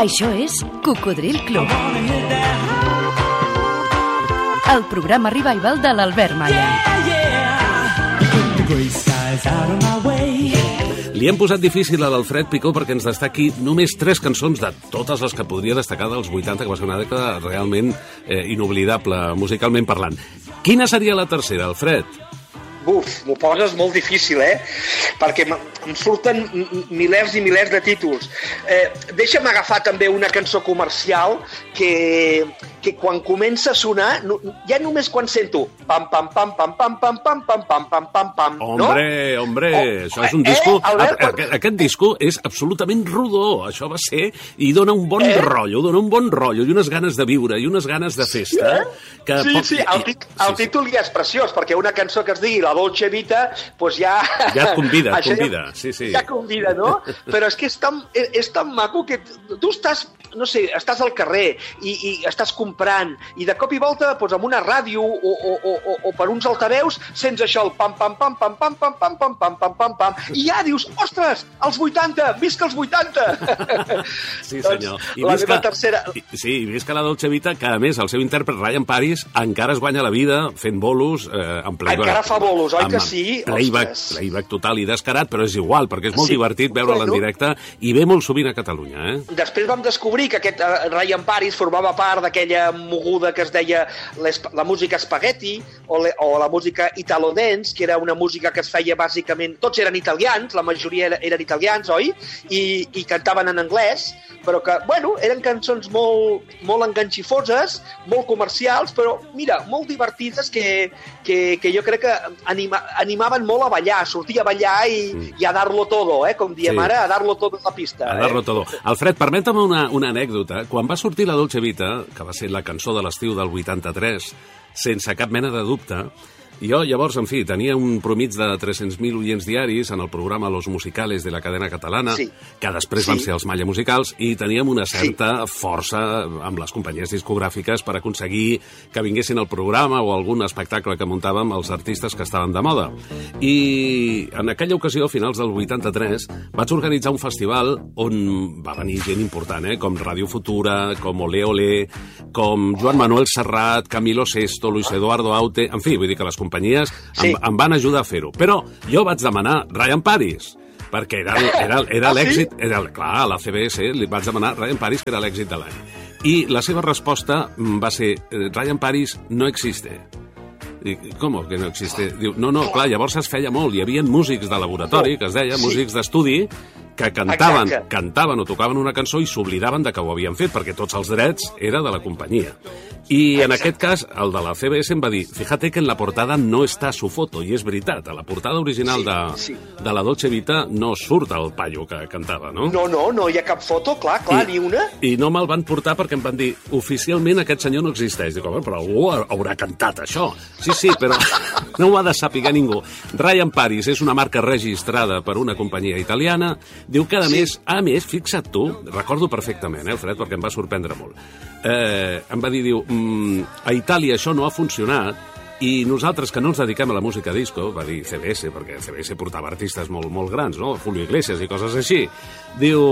Això és Cocodril Club. El programa revival de l'Albert Malla. Li hem posat difícil a l'Alfred Picó perquè ens destaqui només 3 cançons de totes les que podria destacar dels 80, que va ser una dècada realment inoblidable, musicalment parlant. Quina seria la tercera, Alfred? Buf, m'ho poses molt difícil, perquè em surten milers i milers de títols. Deixa'm agafar també una cançó comercial que quan comença a sonar, ja només quan sento pam, pam, pam, pam, pam, pam, pam, pam, pam, pam, pam, pam, no? Hombre, això és un disco... Aquest disco és absolutament rodó, això va ser, i dona un bon rotllo, i unes ganes de viure, i unes ganes de festa. Sí, el títol ja és preciós, perquè una cançó que es digui La Dolce Vita, doncs ja... Ja et convida, sí. Ja convida, no? Però és que és tan maco que tu estàs, no sé, estàs al carrer i estàs comprant, i de cop i volta, doncs amb una ràdio o per uns altaveus, sents això, el pam, pam, pam, pam, pam, pam, pam, pam, pam, pam, pam, pam, i ja dius, ostres, els 80, visca els 80! Sí, senyor. La meva tercera... Sí, i visca la Dolce Vita, que a més el seu intèrpret, Ryan Paris, encara es guanya la vida fent bolos en playback. Encara fa bolos, oi que sí? Playback total i descarat, però és igual, perquè és molt divertit veure'l en directe i ve molt sovint a Catalunya, Després vam descobrir que aquest Ryan Paris formava part d'aquella moguda que es deia la música spaghetti o la música italo dance, que era una música que es feia bàsicament... Tots eren italians, la majoria eren italians, oi? I cantaven en anglès, però que, bueno, eren cançons molt enganxifoses, molt comercials, però, mira, molt divertides que jo crec que animaven molt a ballar, sortir a ballar i a dar-lo todo, com diem ara, a dar-lo todo en la pista. A dar-lo todo. Alfred, permeta'm una anècdota. Quan va sortir la Dolce Vita, que va ser la cançó de l'estiu del 83, sense cap mena de dubte, jo, llavors, en fi, tenia un promig de 300.000 oients diaris en el programa Los Musicales de la cadena catalana, que després van ser els Malla Musicals, i teníem una certa força amb les companyies discogràfiques per aconseguir que vinguessin al programa o algun espectacle que muntàvem els artistes que estaven de moda. I en aquella ocasió, a finals del 83, vaig organitzar un festival on va venir gent important, com Radio Futura, com Olé Olé, com Joan Manuel Serrat, Camilo Sesto, Luis Eduardo Aute, en fi, vull dir que les companyies em van ajudar a fer-ho. Però jo vaig demanar Ryan Paris, perquè era l'èxit... Clar, a la CBS li vaig demanar Ryan Paris, que era l'èxit de l'any. I la seva resposta va ser Ryan Paris no existe. Dic, com que no existe? Diu, no, clar, llavors es feia molt. Hi havia músics de laboratori, que es deia, músics d'estudi, que cantaven o tocaven una cançó i s'oblidaven de que ho havien fet, perquè tots els drets era de la companyia. I en aquest cas, el de la CBS em va dir, fíjate que en la portada no està su foto, i és veritat, a la portada original de la Dolce Vita no surt el paio que cantava, no? No hi ha cap foto, clar, ni una. I no me'l van portar perquè em van dir, oficialment aquest senyor no existeix. Dic, però algú haurà cantat això. Sí, però no ho ha de saber ningú. Ryan Paris és una marca registrada per una companyia italiana. Diu que, a més, fixa't tu, recordo perfectament, Alfred, perquè em va sorprendre molt. Em va dir, a Itàlia això no ha funcionat i nosaltres, que no ens dediquem a la música disco, va dir CBS, perquè CBS portava artistes molt grans, no? Julio Iglesias i coses així. Diu,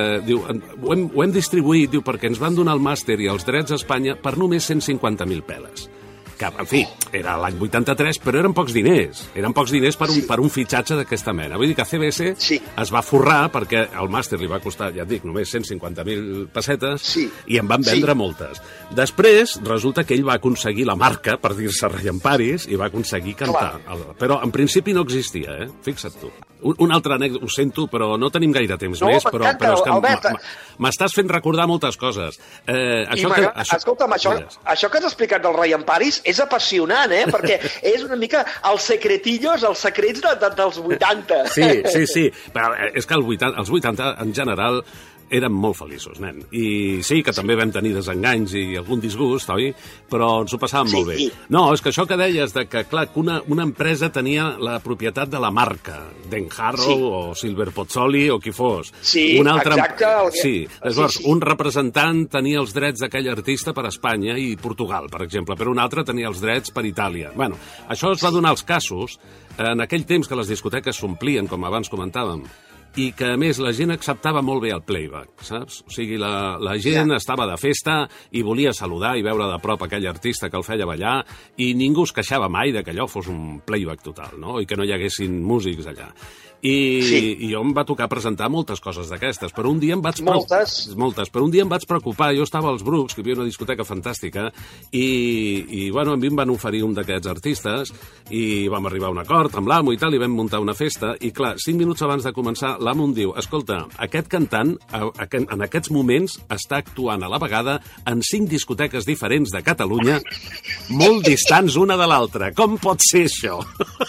ho hem distribuït, perquè ens van donar el màster i els drets a Espanya per només 150.000 peles. Que, en fi, era l'any 83, però eren pocs diners. Eren pocs diners per un fitxatge d'aquesta mena. Vull dir que CBS es va forrar perquè el màster li va costar, ja et dic, només 150.000 pessetes i en van vendre moltes. Després, resulta que ell va aconseguir la marca, per dir-se Ryan Paris, i va aconseguir cantar. Però en principi no existia, Fixa't tu. Un altre anècdota, ho sento, però no tenim gaire temps més, però és que m'estàs fent recordar moltes coses. Escolta'm, això que has explicat del Ryan Paris és apassionant, perquè és una mica els secretillos, els secrets dels 80. Sí, però és que els 80 en general érem molt feliços, nen. I sí, que també vam tenir desenganys i algun disgust, oi? Però ens ho passàvem molt bé. No, és que això que deies, que clar, que una empresa tenia la propietat de la marca, Den Harrow o Silver Pozzoli o qui fos. Exacte. Sí, llavors, un representant tenia els drets d'aquell artista per Espanya i Portugal, per exemple, però un altre tenia els drets per Itàlia. Bueno, això es va donar els casos en aquell temps que les discoteques s'omplien, com abans comentàvem, i que, a més, la gent acceptava molt bé el playback, saps? O sigui, la gent estava de festa i volia saludar i veure de prop aquell artista que el feia ballar, i ningú es queixava mai de que allò fos un playback total, no? I que no hi haguessin músics allà. I jo em va tocar presentar moltes coses d'aquestes, però un dia em vaig... Moltes, però un dia em vaig preocupar. Jo estava als Brucs, que hi havia una discoteca fantàstica, i bueno, a mi em van oferir un d'aquests artistes, i vam arribar a un acord amb l'amo i tal, i vam muntar una festa, i clar, 5 minuts abans de començar, l'amo em diu, escolta, aquest cantant en aquests moments està actuant a la vegada en 5 discoteques diferents de Catalunya, molt distants una de l'altra. Com pot ser això?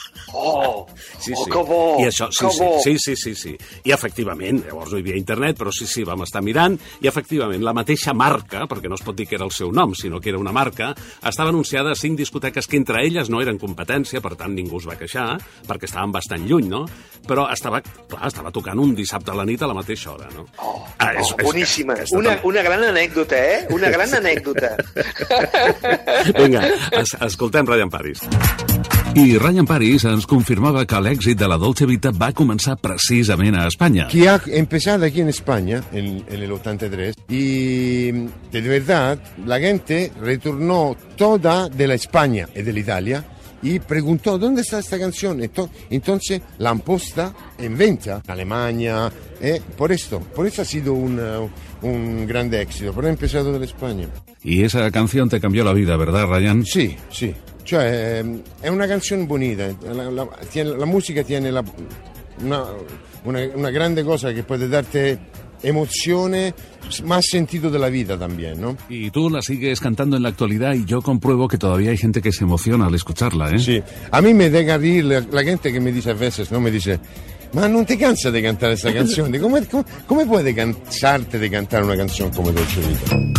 Que bo! I això, sí. I efectivament, llavors no hi havia internet, però sí, vam estar mirant, i efectivament la mateixa marca, perquè no es pot dir que era el seu nom, sinó que era una marca, estava anunciada a 5 discoteques que entre elles no eren competència, per tant ningú es va queixar, perquè estaven bastant lluny, no? Però estava tocant un dissabte a la nit a la mateixa hora, no? Boníssima. Una gran anècdota, Una gran anècdota. Vinga, escoltem Ryan Paris. I Ryan Paris ens confirmava que l'èxit de la Dolce Vita va començar precisament a España. Que ha empezado aquí en España, en el 83, y de verdad la gente retornó toda de la España y de la Italia y preguntó ¿dónde está esta canción? Entonces la han puesta en venta en Alemania, por eso ha sido un grande éxito, pero ha empezado de la España. Y esa canción te cambió la vida, ¿verdad, Ryan? Sí. Cioè, è una canzone bonita, la musica tiene una grande cosa che può darte emozione, más sentido de la vida también, ¿no? Y tú la sigues cantando en la actualidad y yo compruebo que todavía hay gente que se emociona al escucharla, ¿eh? Sí, a mí me deja rir la gente que me dice a veces, ¿no? Me dice, ma non ti cansa di cantare questa canzone? Come puoi cansarti di cantare una canzone come Dolce Vita?